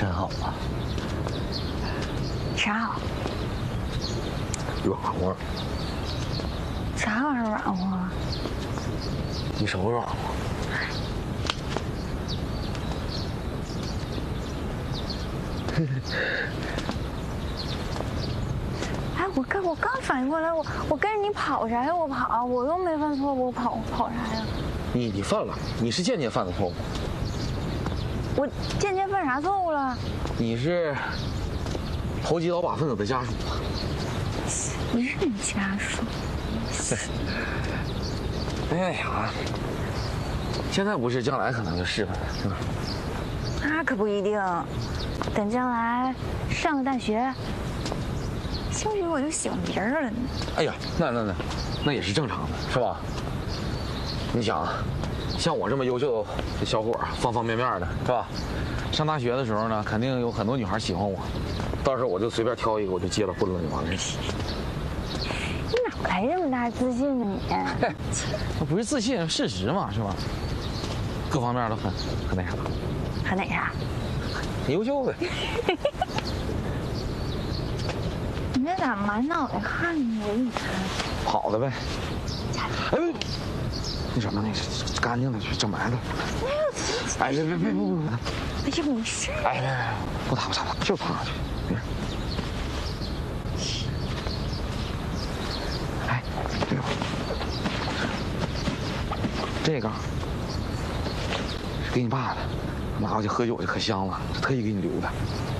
真好啊。 啥好？ 软和。 啥玩意儿软和？ 你手软和。 哎，我刚反应过来，我跟着你跑啥呀？我又没犯错，我跑啥呀？ 你犯了，你是间接犯的错误。 我间接犯啥错误了？ 你是投机倒把分子的家属。 你是你家属？ 哎呀，现在不是，将来可能就是了，是吧？ 那可不一定，等将来上了大学，兴许我就喜欢别人了呢。 哎呀，那也是正常的，是吧？你想，像我这么优秀的小伙，方方面面的，是吧？上大学的时候呢，肯定有很多女孩喜欢我，到时候我就随便挑一个，我就结了婚了，就完了。 你哪来这么大自信呢你？ 哎，那不是自信，事实嘛，是吧？各方面都很那啥。 很哪啥？ 很优秀呗。 你这咋满脑袋汗呢？我给你看。 好的呗。哎，那什么，那个干净的，去整埋汰。哎，别！ 哎呀，没事。 哎，别，不擦，就擦上去。别。哎，这个是给你爸的，拿回去喝酒去可香了，特意给你留的。